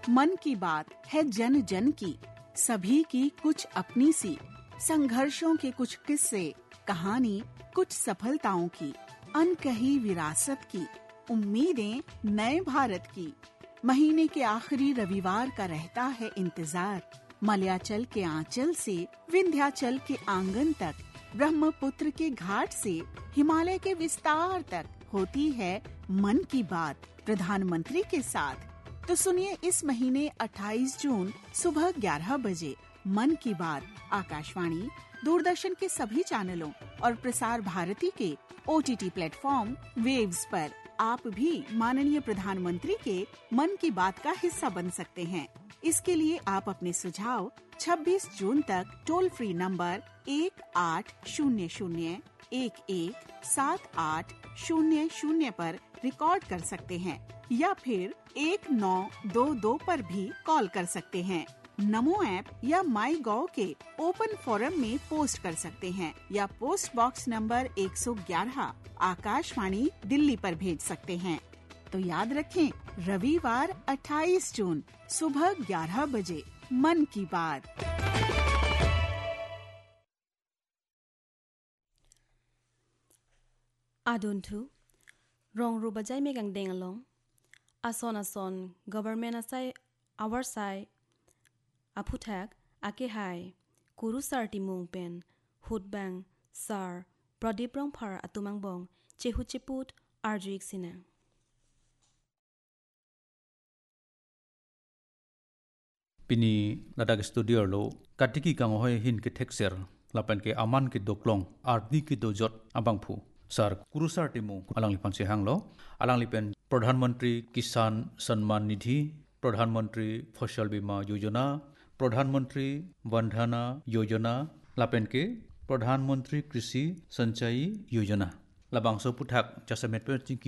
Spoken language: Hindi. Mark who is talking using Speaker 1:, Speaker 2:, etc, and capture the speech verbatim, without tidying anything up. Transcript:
Speaker 1: मन की बात है जन जन की, सभी की कुछ अपनी सी, संघर्षों के कुछ किस्से, कहानी कुछ सफलताओं की, अनकही विरासत की, उम्मीदें नए भारत की। महीने के आखिरी रविवार का रहता है इंतजार, मलयाचल के आंचल से विंध्याचल के आंगन तक, ब्रह्मपुत्र के घाट से हिमालय के विस्तार तक होती है मन की बात प्रधानमंत्री के साथ। तो सुनिए इस महीने अट्ठाईस जून सुबह ग्यारह बजे मन की बात आकाशवाणी, दूरदर्शन के सभी चैनलों और प्रसार भारती के ओटीटी प्लेटफॉर्म वेव्स पर। आप भी माननीय प्रधानमंत्री के मन की बात का हिस्सा बन सकते हैं। इसके लिए आप अपने सुझाव छब्बीस जून तक टोल फ्री नंबर एक आठ शून्य शून्य एक एक सात आठ शून्य शून्य पर रिकॉर्ड कर सकते हैं या फिर एक नौ दो दो पर भी कॉल कर सकते हैं। नमो ऐप या माई गॉव के ओपन फोरम में पोस्ट कर सकते हैं या पोस्ट बॉक्स नंबर एक सौ ग्यारह आकाशवाणी दिल्ली पर भेज सकते हैं। तो याद रखें, रविवार अट्ठाईस जून सुबह ग्यारह बजे मन की बात।
Speaker 2: Aduntu rong ru bajai me gang deng along ason ason government asai our sai aputhak ake hai kuru sarti mung pen hut bang sar pradip rong phar atumang bong chehu cheput arjuik sina
Speaker 3: Pini ladak studio lo katiki kang hoy hin ke texer lapan ke aman ke doklong ardi ke dojot abang phu sar kurusar timu alang lipan se hanglo alang lipen pradhan mantri kisan Samman Nidhi pradhan mantri fasal bima yojana pradhan mantri bandhana yojana lapen ke pradhan mantri krishi sanchai yojana labang so puthak chasamet per